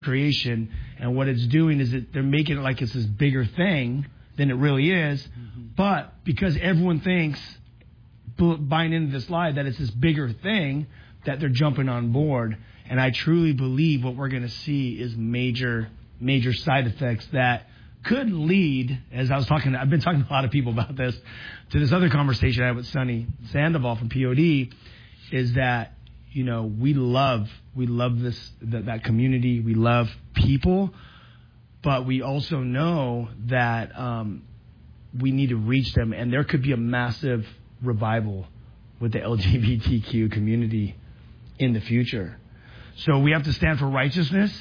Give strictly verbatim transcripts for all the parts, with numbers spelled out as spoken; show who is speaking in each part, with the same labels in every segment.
Speaker 1: creation, and what it's doing is that they're making it like it's this bigger thing than it really is. Mm-hmm. But because everyone thinks, buying into this lie, that it's this bigger thing, that they're jumping on board. And I truly believe what we're going to see is major, major side effects that could lead, as I was talking, I've been talking to a lot of people about this, to this other conversation I had with Sonny Sandoval from P O D, is that, you know, we love, we love this, that, that community. We love people, but we also know that um, we need to reach them. And there could be a massive revival with the L G B T Q community in the future. So we have to stand for righteousness,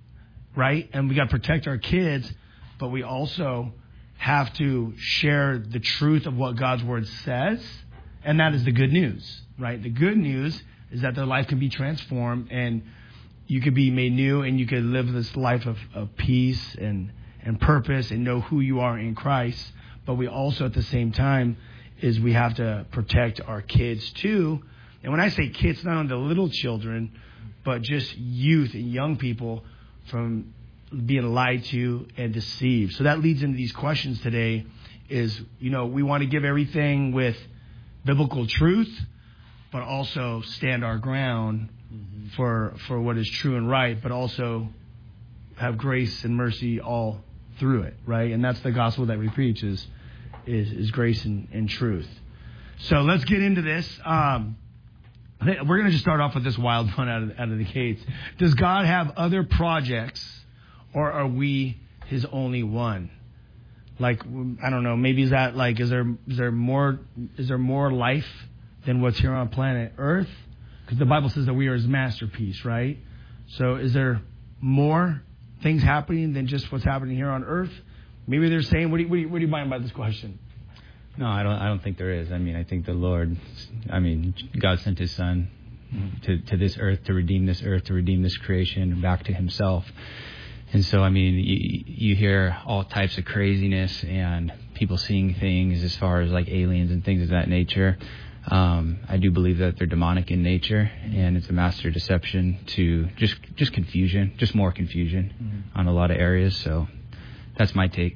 Speaker 1: right? And we got to protect our kids, but we also have to share the truth of what God's word says. And that is the good news, right? The good news is that their life can be transformed and you could be made new and you could live this life of, of peace and, and purpose and know who you are in Christ. But we also, at the same time, is we have to protect our kids too. And when I say kids, not only the little children, but just youth and young people from being lied to and deceived. So that leads into these questions today is, you know, we want to give everything with biblical truth, but also stand our ground mm-hmm. for for what is true and right, but also have grace and mercy all through it, right? And that's the gospel that we preach is is, is grace and, and truth. So let's get into this. Um, we're going to just start off with this wild one out of, out of the gates. Does God have other projects, or are we his only one? Like, I don't know, maybe is that like, is there is there more is there more life than what's here on planet Earth? Because the Bible says that we are his masterpiece, right? So is there more things happening than just what's happening here on Earth? Maybe they're saying, what do you, what do you, what do you mind by this question?
Speaker 2: No, I don't I don't think there is. I mean, I think the Lord, I mean, God sent his son mm-hmm. to, to this earth, to redeem this earth, to redeem this creation back to himself. And so, I mean, you, you hear all types of craziness and people seeing things as far as like aliens and things of that nature. Um, I do believe that they're demonic in nature, and it's a master deception to just just confusion, just more confusion mm-hmm. on a lot of areas. So that's my take.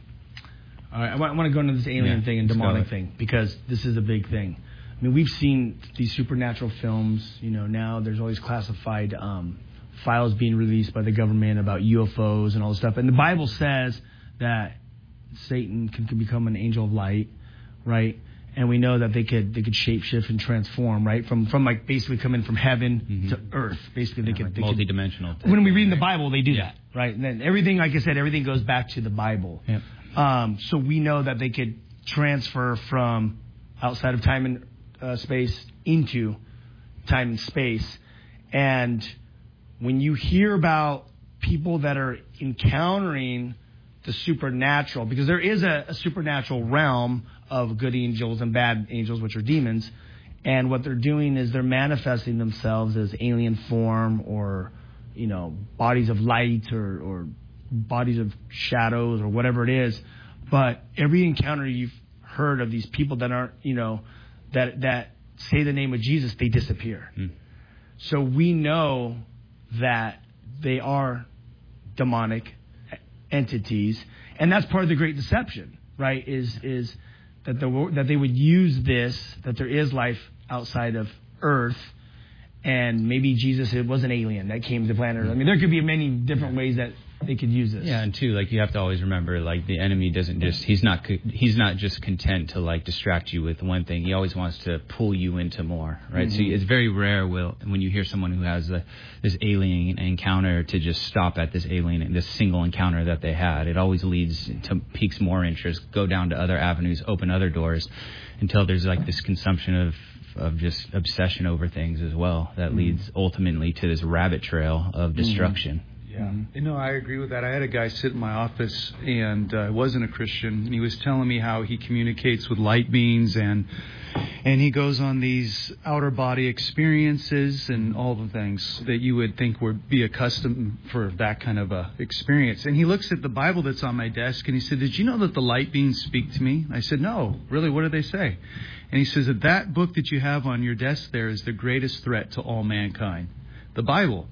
Speaker 1: All right, I want, I want to go into this alien yeah, thing and demonic thing because this is a big thing. I mean, we've seen these supernatural films. You know, now there's always classified um, files being released by the government about U F Os and all this stuff. And the Bible says that Satan can, can become an angel of light, right? And we know that they could they could shapeshift and transform, right? From from like basically coming from heaven mm-hmm. to earth. Basically, they
Speaker 2: yeah,
Speaker 1: could
Speaker 2: like
Speaker 1: they
Speaker 2: multidimensional.
Speaker 1: Could, when we read in the Bible, they do yeah. that, right? And then everything, like I said, everything goes back to the Bible.
Speaker 2: Yep.
Speaker 1: Um, so we know that they could transfer from outside of time and uh, space into time and space. And when you hear about people that are encountering the supernatural, because there is a, a supernatural realm of good angels and bad angels, which are demons, and what they're doing is they're manifesting themselves as alien form or, you know, bodies of light or, or bodies of shadows or whatever it is. But every encounter you've heard of these people that aren't, you know, that that say the name of Jesus, they disappear. Mm. So we know that they are demonic entities, and that's part of the great deception, right? Is is that the that they would use this, that there is life outside of Earth, and maybe Jesus it was an alien that came to the planet Earth. I mean, there could be many different ways that they could use this.
Speaker 2: Yeah, and too, like you have to always remember, like the enemy doesn't just he's not he's not just content to like distract you with one thing. He always wants to pull you into more, right? Mm-hmm. So it's very rare will when you hear someone who has a, this alien encounter to just stop at this alien this single encounter that they had. It always leads to piques more interest, go down to other avenues, open other doors, until there's like this consumption of of just obsession over things as well that mm-hmm. leads ultimately to this rabbit trail of destruction.
Speaker 3: Mm-hmm. Yeah, you know, I agree with that. I had a guy sit in my office, and uh, wasn't a Christian, and he was telling me how he communicates with light beings, and and he goes on these outer body experiences and all the things that you would think would be accustomed for that kind of a experience. And he looks at the Bible that's on my desk, and he said, "Did you know that the light beings speak to me?" I said, "No, really. What do they say?" And he says that that book that you have on your desk there is the greatest threat to all mankind, the Bible.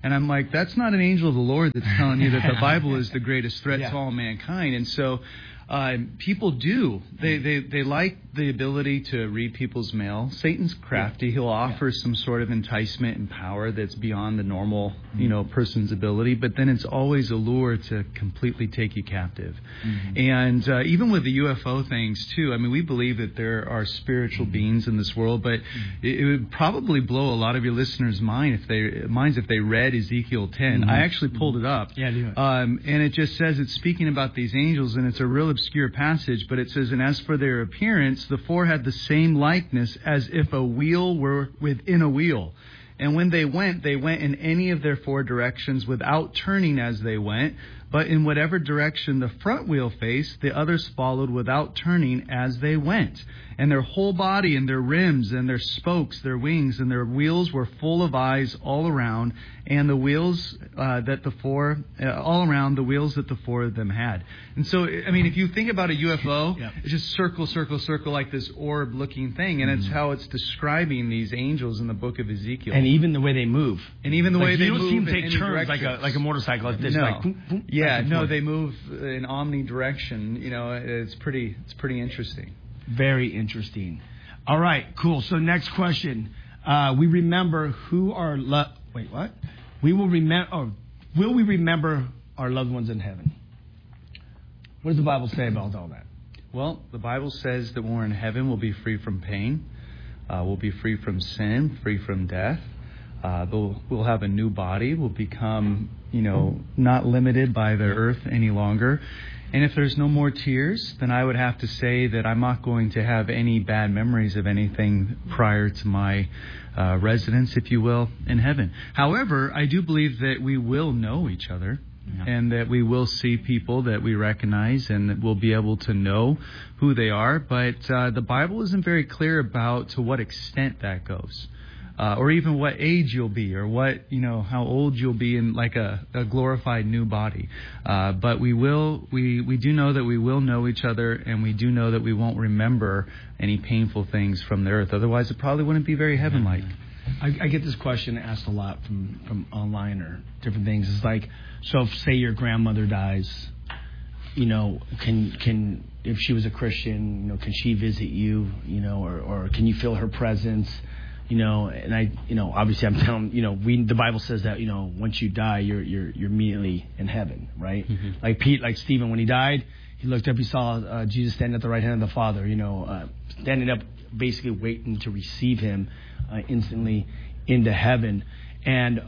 Speaker 3: And I'm like, that's not an angel of the Lord that's telling you that the Bible is the greatest threat
Speaker 1: Yeah.
Speaker 3: to all mankind. And so uh, people do. They, they they like the ability to read people's mail. Satan's crafty. He'll offer some sort of enticement and power that's beyond the normal, you know, person's ability. But then it's always a lure to completely take you captive. Mm-hmm. And uh, even with the U F O things, too, I mean, we believe that there are spiritual beings in this world, but it, it would probably blow a lot of your listeners' mind if they minds if they read Ezekiel ten. Mm-hmm. I actually pulled it up.
Speaker 1: Yeah, do it.
Speaker 3: Um, and it just says it's speaking about these angels, and it's a real obscure passage, but it says, and as for their appearance, the four had the same likeness as if a wheel were within a wheel. And when they went, they went in any of their four directions without turning as they went. But in whatever direction the front wheel faced, the others followed without turning as they went. And their whole body and their rims and their spokes, their wings and their wheels were full of eyes all around. And the wheels uh, that the four, uh, all around the wheels that the four of them had. And so, I mean, if you think about a U F O, yeah. It's just circle, circle, circle, like this orb-looking thing. And it's how it's describing these angels in the book of Ezekiel.
Speaker 1: And even the way they move.
Speaker 3: And even the
Speaker 1: like
Speaker 3: way they
Speaker 1: move.
Speaker 3: You
Speaker 1: don't seem to take turns like a, like a motorcycle. Like this,
Speaker 3: no.
Speaker 1: like, boom, boom,
Speaker 3: yeah, no, they move in omnidirection. You know, it's pretty, it's pretty interesting.
Speaker 1: Very interesting. All right, cool. So next question. Uh, we remember who our lo- wait, what? We will remember. Oh, will we remember our loved ones in heaven? What does the Bible say about all that?
Speaker 3: Well, the Bible says that when we're in heaven, we'll be free from pain. Uh, we'll be free from sin, free from death. Uh, we'll, we'll have a new body. We'll become, you know, not limited by the earth any longer. And if there's no more tears, then I would have to say that I'm not going to have any bad memories of anything prior to my uh, residence, if you will, in heaven. However, I do believe that we will know each other. Yeah. And that we will see people that we recognize and that we'll be able to know who they are. But uh, the Bible isn't very clear about to what extent that goes. Uh, or even what age you'll be, or what, you know, how old you'll be in like a, a glorified new body. Uh, but we will, we, we do know that we will know each other, and we do know that we won't remember any painful things from the earth. Otherwise, it probably wouldn't be very heaven-like.
Speaker 1: I, I get this question asked a lot from, from online or different things. It's like, so if, say your grandmother dies, you know, can can if she was a Christian, you know, can she visit you, you know, or, or can you feel her presence? You know, and I, you know, obviously I'm telling, you know, we, the Bible says that, you know, once you die, you're, you're, you're immediately in heaven, right? Mm-hmm. Like Pete, like Stephen, when he died, he looked up, he saw uh, Jesus standing at the right hand of the Father, you know, uh, standing up, basically waiting to receive him uh, instantly into heaven. And